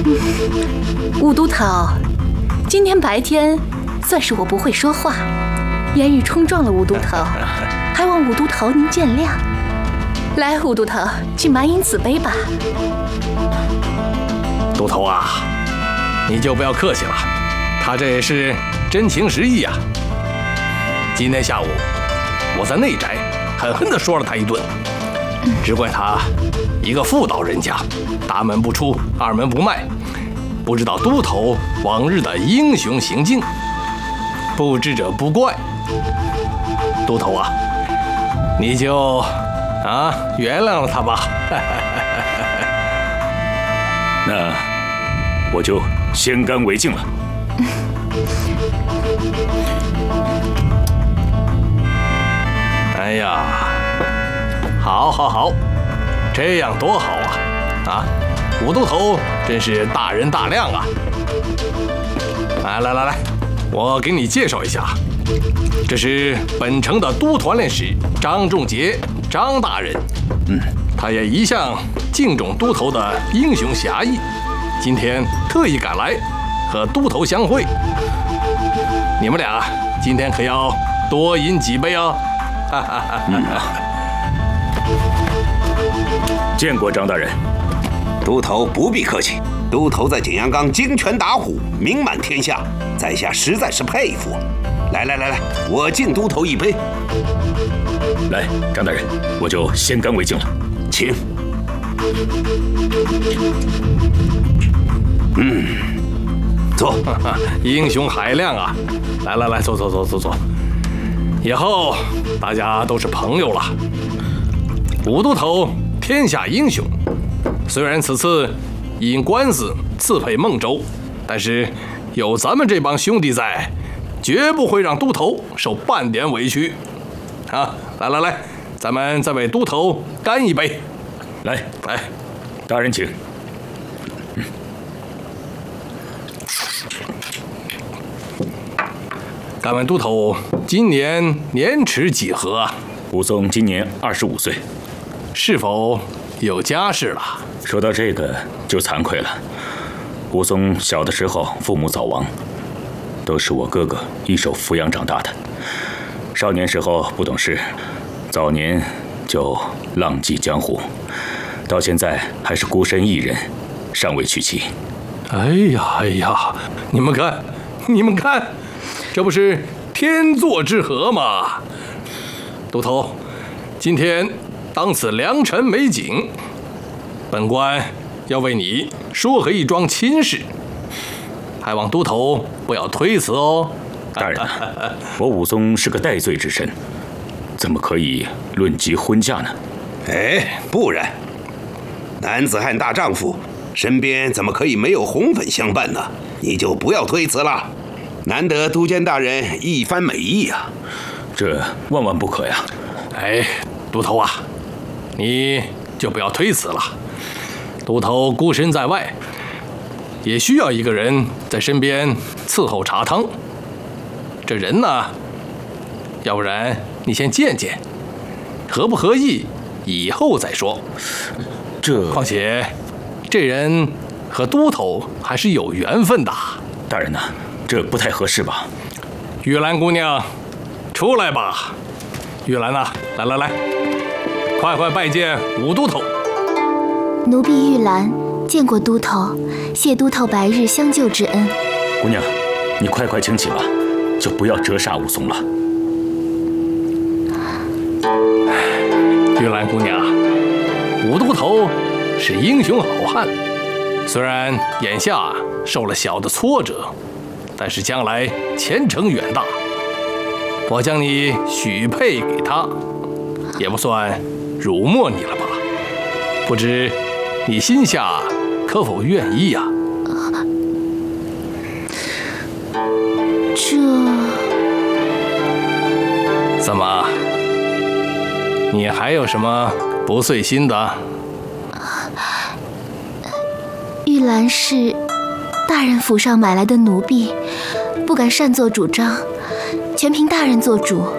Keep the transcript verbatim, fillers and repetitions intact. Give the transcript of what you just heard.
武都头，今天白天算是我不会说话，言语冲撞了武都头，还望武都头您见谅。来，武都头，去满饮此杯吧。 都头啊，你就不要客气了，他这也是真情实意啊。今天下午我在内宅狠狠地说了他一顿，只怪他一个妇道人家，大门不出二门不迈，不知道都头往日的英雄行径，不知者不怪。都头啊，你就啊原谅了他吧。 那我就先干为敬了。 哎呀，好，好，好，这样多好啊！啊，武都头真是大人大量啊！来来来来，我给你介绍一下，这是本城的都团练使张仲杰，张大人。嗯，他也一向敬重都头的英雄侠义，今天特意赶来和都头相会。你们俩今天可要多饮几杯哦！ 嗯，见过张大人。 都头不必客气，都头在景阳冈金拳打虎，名满天下，在下实在是佩服。来来来来，我敬都头一杯。 来，张大人，我就先干为敬了。 请。嗯，坐。 英雄海量啊！来来来，坐坐坐坐坐。以后大家都是朋友了。武都头天下英雄，虽然此次因官司刺配孟州，但是有咱们这帮兄弟在，绝不会让都头受半点委屈。啊，来来来，咱们再为都头干一杯。 来来， 大人请。嗯敢问都头今年年齿几何啊？ 武松今年二十五岁， 是否有家室了？ 说到这个就惭愧了。武松小的时候父母早亡，都是我哥哥一手抚养长大的。少年时候不懂事，早年就浪迹江湖，到现在还是孤身一人，尚未娶妻。 哎呀哎呀，你们看，你们看，这不是天作之合吗？都头，今天当此良辰美景，本官要为你说和一桩亲事，还望都头不要推辞哦。 大人，我武松是个戴罪之身，怎么可以论及婚嫁呢？ 哎，不然，男子汉大丈夫，身边怎么可以没有红粉相伴呢？你就不要推辞了。难得都监大人一番美意啊， 这万万不可呀！ 哎，都头啊，你就不要推辞了。都头孤身在外，也需要一个人在身边伺候茶汤。这人呢，要不然你先见见，合不合意，以后再说。 这况且，这人和都头还是有缘分的。 大人呐、啊，这不太合适吧？ 玉兰姑娘，出来吧。玉兰呐、啊，来来来，快快拜见武都头。 奴婢玉兰见过都头，谢都头白日相救之恩。 姑娘，你快快请起吧，就不要折煞武松了。 玉兰姑娘，武都头是英雄好汉，虽然眼下受了小的挫折，但是将来前程远大。我将你许配给他，也不算辱没你了吧？不知你心下可否愿意呀、啊？ 这怎么？你还有什么不遂心的？ 玉兰是大人府上买来的奴婢，不敢擅作主张，全凭大人做主。